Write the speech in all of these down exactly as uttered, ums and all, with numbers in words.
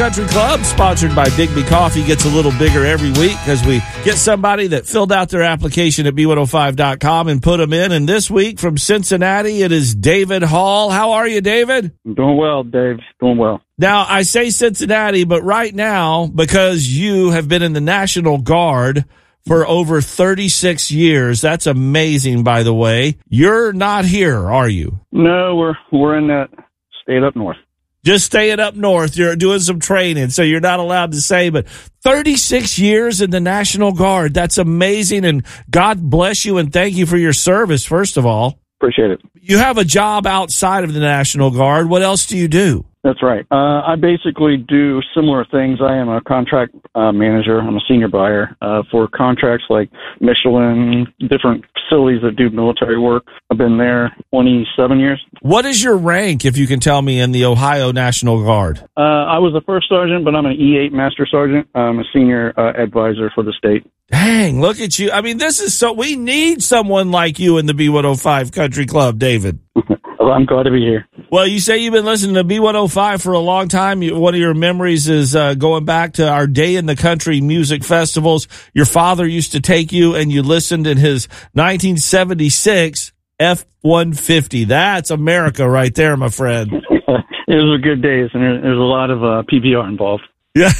Country Club, sponsored by Bigby Coffee, gets a little bigger every week because we get somebody that filled out their application at B one oh five dot com and put them in. And this week from Cincinnati, it is David Hall. How are you, David? I'm doing well, Dave. Doing well. Now, I say Cincinnati, but right now, because you have been in the National Guard for over thirty-six years, that's amazing, by the way. You're not here, are you? No, we're we're in that state up north. Just staying up north. You're doing some training, so you're not allowed to say, but thirty-six years in the National Guard. That's amazing, and God bless you, and thank you for your service, first of all. Appreciate it. You have a job outside of the National Guard. What else do you do? That's right. Uh, I basically do similar things. I am a contract uh, manager. I'm a senior buyer uh, for contracts like Michelin, different facilities that do military work. I've been there twenty-seven years. What is your rank, if you can tell me, in the Ohio National Guard? Uh, I was a first sergeant, but I'm an E eight master sergeant. I'm a senior uh, advisor for the state. Dang, look at you. I mean, this is so, we need someone like you in the B one oh five Country Club, David. Well, I'm glad to be here. Well, you say you've been listening to B one oh five for a long time. You, one of your memories is uh, going back to our Day in the Country music festivals. Your father used to take you, and you listened in his nineteen seventy-six F one fifty. That's America right there, my friend. It was a good days, and there, there's a lot of uh, P P R involved. Yeah.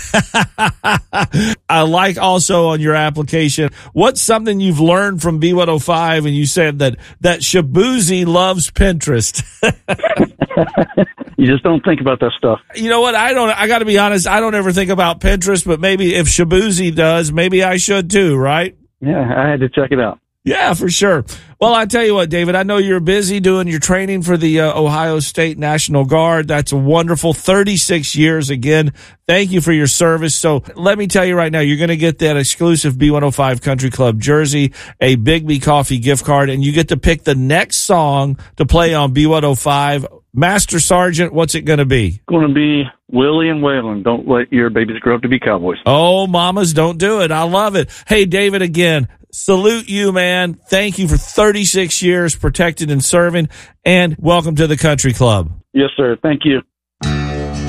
I like also on your application, what's something you've learned from B one oh five, and you said that, that Shaboozey loves Pinterest. You just don't think about that stuff. You know what? I don't, I got to be honest, I don't ever think about Pinterest, but maybe if Shaboozey does, maybe I should too, right? Yeah, I had to check it out. Yeah, for sure. Well, I tell you what, David, I know you're busy doing your training for the uh, Ohio State National Guard. That's a wonderful thirty-six years again. Thank you for your service. So let me tell you right now, you're going to get that exclusive B one oh five Country Club jersey, a Bigby Coffee gift card, and you get to pick the next song to play on B one oh five. Master Sergeant, what's it going to be? It's going to be Willie and Waylon. Don't let your babies grow up to be cowboys. Oh, mamas, don't do it. I love it. Hey, David, again, salute you, man. Thank you for thirty-six years protected and serving, and welcome to the Country Club. Yes, sir. Thank you.